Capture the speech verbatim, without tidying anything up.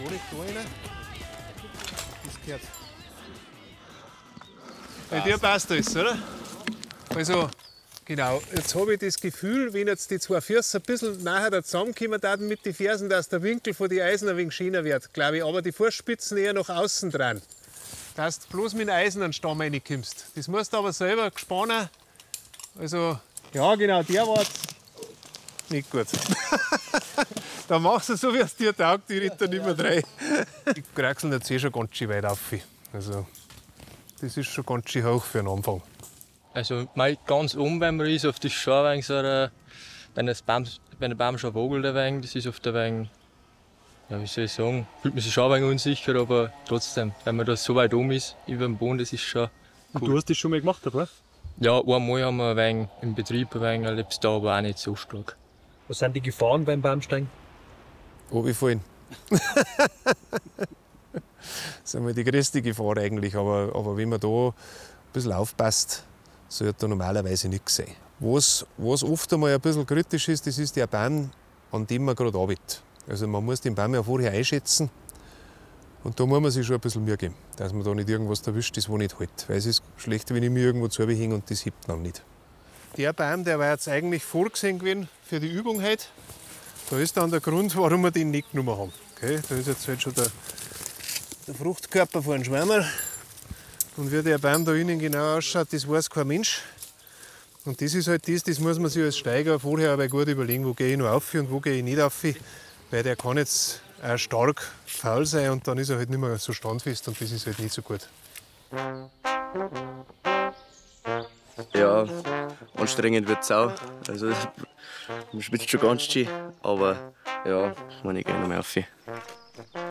nicht da rein. Das gehört. Bei dir passt das, oder? Also, genau. Jetzt habe ich das Gefühl, wenn jetzt die zwei Füße ein bisschen nachher zusammenkommen würden mit den Fersen, dass der Winkel von den Eisen ein wenig schöner wird, glaube ich. Aber die Fußspitzen eher nach außen dran. Dass du bloß mit dem Eisen an den Stamm reinkommst. Das musst du aber selber gespannen. Also, ja, genau, der war nicht gut. Da machst du so, wie es dir taugt, die Ritter nicht mehr rein. Die kraxeln jetzt eh schon ganz schön weit auf. Also, das ist schon ganz schön hoch für den Anfang. Also mal ganz oben, wenn man ist, auf das schon ein wenig so eine, wenn, das Baum, wenn der Baum schon wogelt, ein wenig, das ist oft ein wenig, ja, wie soll ich sagen, fühlt man sich schon ein wenig unsicher, aber trotzdem, wenn man da so weit oben ist, über dem Boden, das ist schon cool. Und du hast das schon mal gemacht, oder? Ja, einmal haben wir ein wenig im Betrieb ein wenig erlebt, da aber auch nicht so stark. Was sind die Gefahren beim Baumsteigen? Runterfallen. Das ist einmal die größte Gefahr eigentlich, aber, aber wenn man da ein bisschen aufpasst, sollte da normalerweise nichts sein. Was, was oft einmal ein bisschen kritisch ist, das ist der Baum, an dem man gerade arbeitet. Also man muss den Baum ja vorher einschätzen und da muss man sich schon ein bisschen Mühe geben, dass man da nicht irgendwas erwischt, das wo nicht hält. Weil es ist schlecht, wenn ich mir irgendwo zuhänge und das hebt dann nicht. Der Baum, der war jetzt eigentlich vorgesehen gewesen für die Übung heute. Da ist dann der Grund, warum wir den nicht genommen haben. Okay, da ist jetzt halt schon der, der Fruchtkörper von einem Schwammerl. Und wie der Baum da innen genau ausschaut, das weiß kein Mensch. Und das ist halt das, das muss man sich als Steiger vorher aber gut überlegen, wo gehe ich noch rauf und wo gehe ich nicht rauf. Weil der kann jetzt auch stark faul sein und dann ist er halt nicht mehr so standfest und das ist halt nicht so gut. Ja, anstrengend wird es auch. Also, man schwitzt schon ganz schön, aber ja, ich gehe noch mehr rauf.